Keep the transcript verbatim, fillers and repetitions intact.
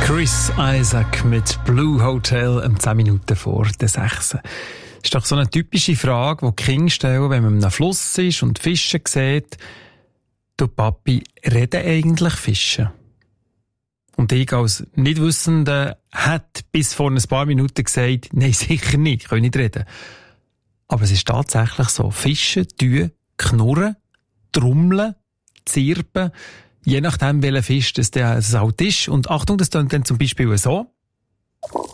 Chris Isaak mit Blue Hotel um zehn Minuten vor der sechs. Das ist doch so eine typische Frage, die die Kinder stellen, wenn man an einem Fluss ist und Fische sieht. Du Papi, reden eigentlich Fische? Und ich als Nichtwissender hätte bis vor ein paar Minuten gesagt, nein, sicher nicht, ich kann nicht reden. Aber es ist tatsächlich so. Fische tun knurren, trommeln, zirpen, je nachdem, welcher Fisch das der halt ist. Und Achtung, das klingt dann zum Beispiel so.